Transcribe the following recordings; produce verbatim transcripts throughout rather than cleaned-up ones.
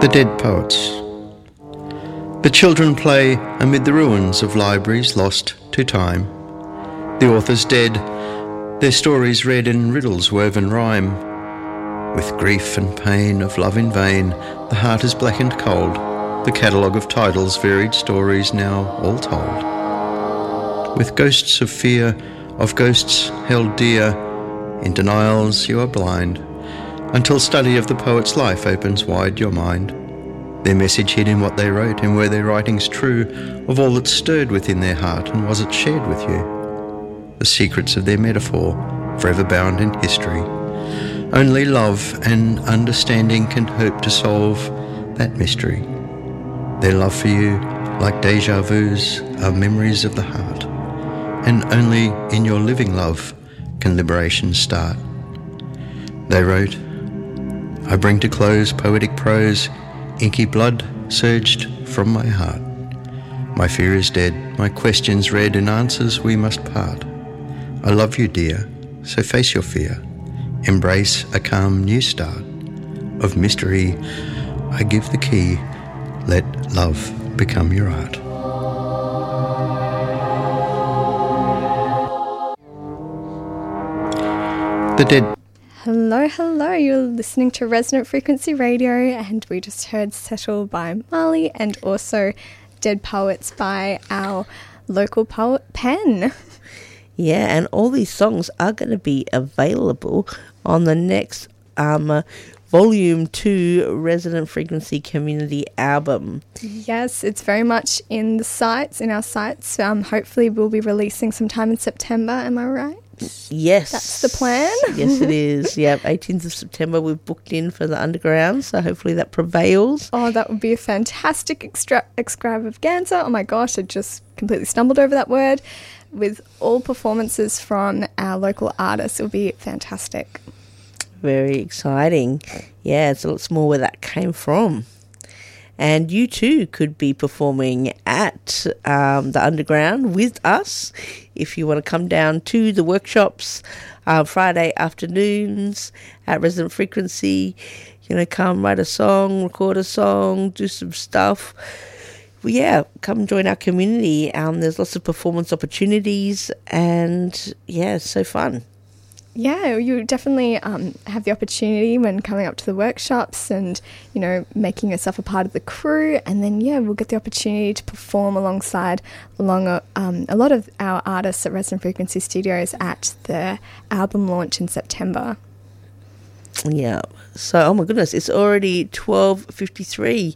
The Dead Poets. The children play amid the ruins of libraries lost to time. The author's dead, their stories read in riddles woven rhyme. With grief and pain of love in vain, the heart is black and cold, the catalogue of titles, varied stories now all told. With ghosts of fear, of ghosts held dear, in denials you are blind, until study of the poet's life opens wide your mind. Their message hid in what they wrote, and were their writings true of all that stirred within their heart, and was it shared with you? The secrets of their metaphor, forever bound in history. Only love and understanding can hope to solve that mystery. Their love for you, like deja vus, are memories of the heart, and only in your living love can liberation start. They wrote, I bring to close poetic prose, inky blood surged from my heart. My fear is dead, my questions read, in answers we must part. I love you, dear, so face your fear. Embrace a calm new start. Of mystery, I give the key. Let love become your art. The Dead. Hello, hello. You're listening to Resonant Frequency Radio, and we just heard Settle by Marley and also Dead Poets by our local poet, Pen. Yeah, and all these songs are going to be available on the next um, uh, Volume two Resonant Frequency Community album. Yes, it's very much in the sites, in our sites. Um, hopefully we'll be releasing sometime in September, am I right? Yes. That's the plan. Yes, it is. Yep, eighteenth of September we've booked in for the underground, so hopefully that prevails. Oh, that would be a fantastic extra- extravaganza. Oh my gosh, I just completely stumbled over that word. With all performances from our local artists, it will be fantastic. Very exciting. Yeah, it's a lot more where that came from. And you too could be performing at um, the underground with us if you want to come down to the workshops uh, Friday afternoons at Resonant Frequency. You know, come write a song, record a song, do some stuff. Well, yeah, come join our community. Um, there's lots of performance opportunities, and yeah, it's so fun. Yeah, you definitely um, have the opportunity when coming up to the workshops and, you know, making yourself a part of the crew. And then, yeah, we'll get the opportunity to perform alongside along a, um, a lot of our artists at Resonant Frequency Studios at the album launch in September. Yeah. So, oh my goodness, it's already twelve fifty-three.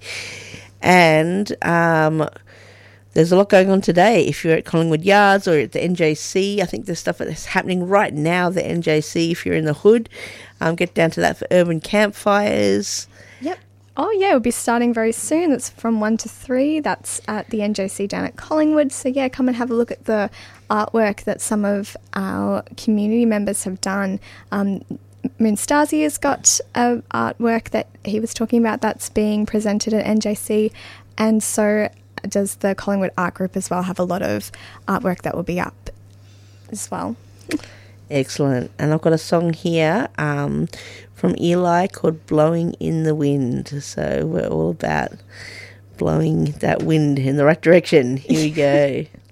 And um, there's a lot going on today. If you're at Collingwood Yards or at the N J C, I think there's stuff that's happening right now, the N J C, if you're in the hood. Um, get down to that for urban campfires. Yep. Oh, yeah, we'll be starting very soon. It's from one to three. That's at the N J C down at Collingwood. So, yeah, come and have a look at the artwork that some of our community members have done. Um, Moonstasi has got a artwork that he was talking about that's being presented at N J C, and so does the Collingwood Art Group as well, have a lot of artwork that will be up as well. Excellent. And I've got a song here um, from Eli called Blowing in the Wind. So we're all about blowing that wind in the right direction. Here we go.